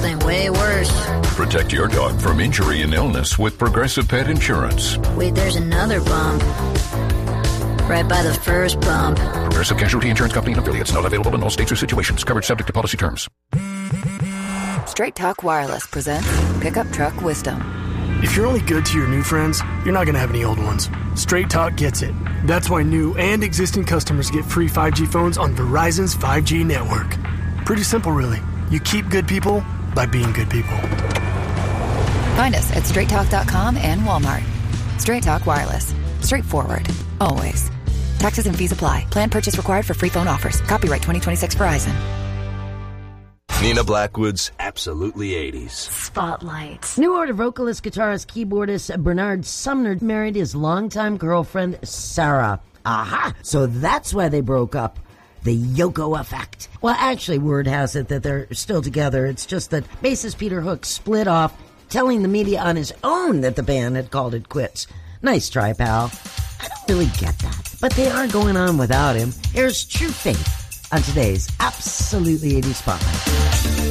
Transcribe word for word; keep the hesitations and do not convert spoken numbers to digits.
something way worse. Protect your dog from injury and illness with Progressive Pet Insurance. Wait, there's another bump. Right by the first bump. Progressive Casualty Insurance Company and affiliates. Not available in all states or situations. Coverage subject to policy terms. Straight Talk Wireless presents Pickup Truck Wisdom. If you're only good to your new friends, you're not going to have any old ones. Straight Talk gets it. That's why new and existing customers get free five G phones on Verizon's five G network. Pretty simple, really. You keep good people by being good people. Find us at straight talk dot com and Walmart. Straight Talk Wireless. Straightforward. Always. Taxes and fees apply. Plan purchase required for free phone offers. Copyright twenty twenty-six Verizon. Nina Blackwood's Absolutely eighties. Spotlight. New Order vocalist, guitarist, keyboardist Bernard Sumner married his longtime girlfriend, Sarah. Aha! So that's why they broke up. The Yoko effect. Well, actually, word has it that they're still together. It's just that bassist Peter Hook split off, telling the media on his own that the band had called it quits. Nice try, pal. I don't really get that. But they are going on without him. Here's True Faith on today's Absolutely eighties Spotlight.